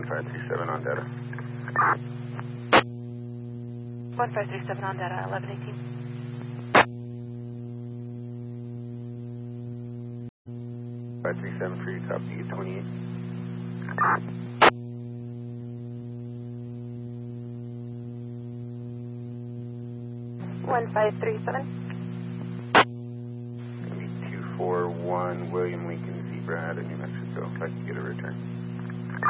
1537 on data. 1537 on data, 1118. 537 for you, copy 28. 1537. 241 William Lincoln Zebra out of New Mexico, if I can get a return.